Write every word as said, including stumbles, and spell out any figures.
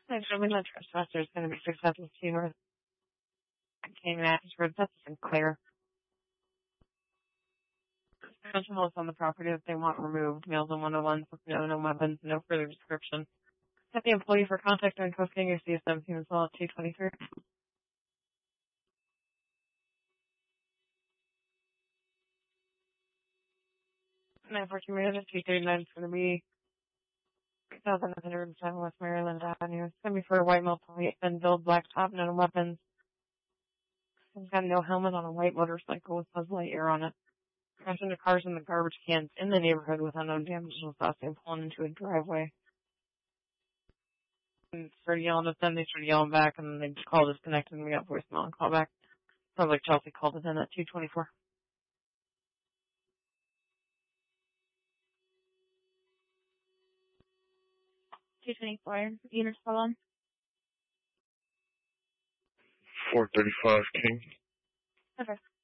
Actually, the trespasser is going to be successful to North King Matthews Road. That's Sinclair. Mental health on the property that they want removed. Mails on one oh one with no, no weapons, no further description. Set the employee for contact during coasting or C S seventeen as well at two twenty-three. nine fourteen minutes, two thirty-nine is going to be two thousand one hundred seven West Maryland Avenue. It's going to be for a white male police and build black top, no weapons. He's got no helmet on a white motorcycle with Buzz Lightyear on it. Crashed into cars in the garbage cans in the neighborhood with unknown damage and was thought they pulling into a driveway. And started yelling at them, they started yelling back, and then they just called disconnected and we got voicemail and call back. Sounds like Chelsea called it in at two twenty-four. two twenty-four, units still on? four thirty-five King. Okay.